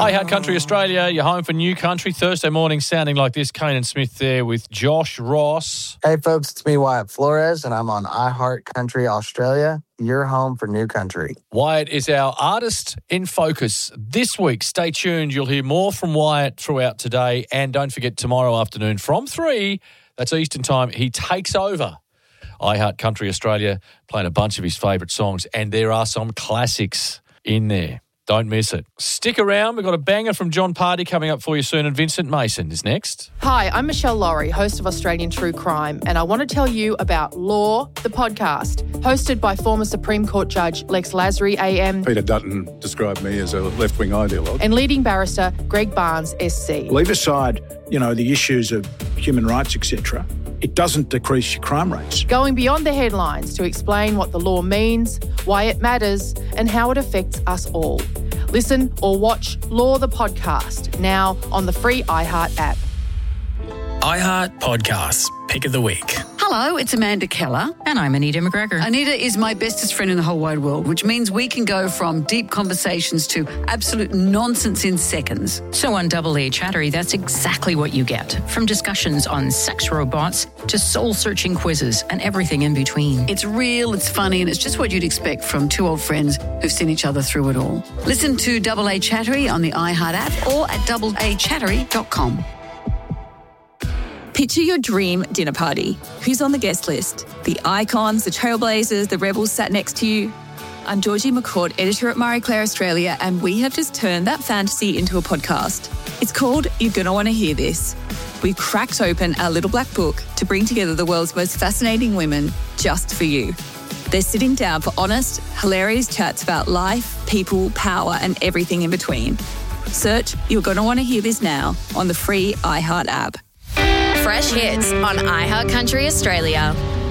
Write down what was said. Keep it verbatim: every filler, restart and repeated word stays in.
Hi, Heart Country Australia. You're home for New Country. Thursday morning sounding like this. Kane and Smith there with Josh Ross. Hey, folks, it's me, Wyatt Flores, and I'm on iHeart Country Australia. You're home for New Country. Wyatt is our artist in focus this week. Stay tuned. You'll hear more from Wyatt throughout today. And don't forget, tomorrow afternoon from three, that's Eastern time, he takes over iHeart Country Australia, playing a bunch of his favourite songs. And there are some classics in there. Don't miss it. Stick around. We've got a banger from John Party coming up for you soon, and Vincent Mason is next. Hi, I'm Michelle Laurie, host of Australian True Crime, and I want to tell you about Law, the podcast, hosted by former Supreme Court Judge Lex Lasry, A M. Peter Dutton described me as a left-wing ideologue. And leading barrister Greg Barnes, S C. Leave aside, you know, the issues of human rights, et cetera. It doesn't decrease your crime rates. Going beyond the headlines to explain what the law means, why it matters, and how it affects us all. Listen or watch Law the Podcast now on the free iHeart app. iHeart Podcasts, Pick of the Week. Hello, it's Amanda Keller. And I'm Anita McGregor. Anita is my bestest friend in the whole wide world, which means we can go from deep conversations to absolute nonsense in seconds. So on Double A Chattery, that's exactly what you get. From discussions on sex robots to soul-searching quizzes and everything in between. It's real, it's funny, and it's just what you'd expect from two old friends who've seen each other through it all. Listen to Double A Chattery on the iHeart app or at double a chattery dot com. Picture your dream dinner party. Who's on the guest list? The icons, the trailblazers, the rebels sat next to you. I'm Georgie McCord, editor at Marie Claire Australia, and we have just turned that fantasy into a podcast. It's called You're Gonna Want to Hear This. We've cracked open our little black book to bring together the world's most fascinating women just for you. They're sitting down for honest, hilarious chats about life, people, power, and everything in between. Search You're Gonna Want to Hear This now on the free iHeart app. Fresh hits on iHeart Country Australia.